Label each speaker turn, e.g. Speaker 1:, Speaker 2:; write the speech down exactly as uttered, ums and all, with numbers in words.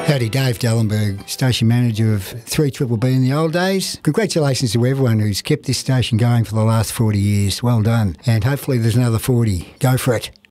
Speaker 1: Howdy, Dave Dellenberg, station manager of three Triple B in the old days. Congratulations to everyone who's kept this station going for the last forty years. Well done. And hopefully there's another forty. Go for it.